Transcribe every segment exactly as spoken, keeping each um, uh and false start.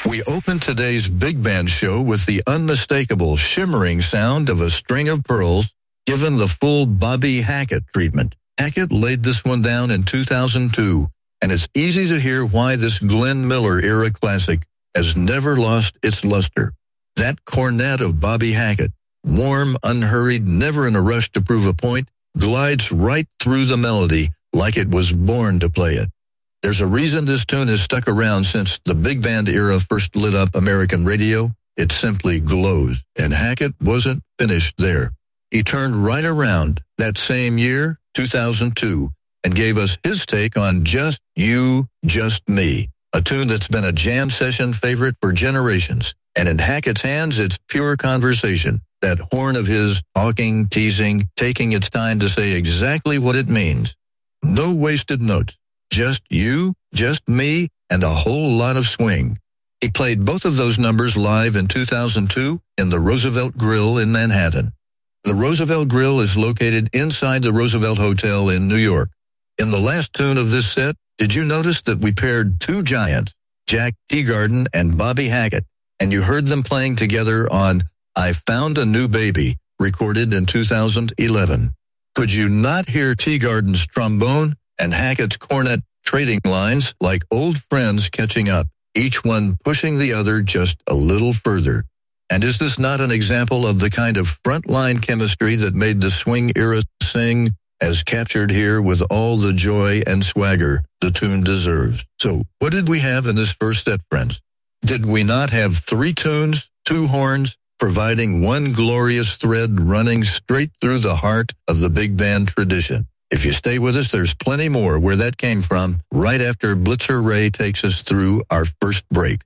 We open today's big band show with the unmistakable shimmering sound of a string of pearls given the full Bobby Hackett treatment. Hackett laid this one down in two thousand two, and it's easy to hear why this Glenn Miller era classic has never lost its luster. That cornet of Bobby Hackett, warm, unhurried, never in a rush to prove a point, glides right through the melody like it was born to play it. There's a reason this tune has stuck around since the big band era first lit up American radio. It simply glows, and Hackett wasn't finished there. He turned right around that same year, two thousand two, and gave us his take on Just You, Just Me, a tune that's been a jam session favorite for generations. And in Hackett's hands, it's pure conversation. That horn of his, talking, teasing, taking its time to say exactly what it means. No wasted notes. Just you, just me, and a whole lot of swing. He played both of those numbers live in two thousand two in the Roosevelt Grill in Manhattan. The Roosevelt Grill is located inside the Roosevelt Hotel in New York. In the last tune of this set, did you notice that we paired two giants, Jack Teagarden and Bobby Hackett, and you heard them playing together on I Found a New Baby, recorded in two thousand eleven. Could you not hear Teagarden's trombone and Hackett's cornet trading lines like old friends catching up, each one pushing the other just a little further? And is this not an example of the kind of frontline chemistry that made the swing era sing, as captured here with all the joy and swagger the tune deserves? So what did we have in this first set, friends? Did we not have three tunes, two horns, providing one glorious thread running straight through the heart of the big band tradition? If you stay with us, there's plenty more where that came from right after Blitzer Ray takes us through our first break.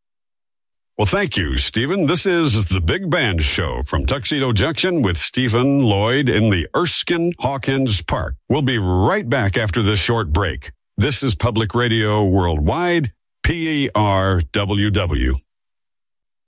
Well, thank you, Stephen. This is the Big Band Show from Tuxedo Junction with Stephen Lloyd in the Erskine Hawkins Park. We'll be right back after this short break. This is Public Radio Worldwide, P E R W W.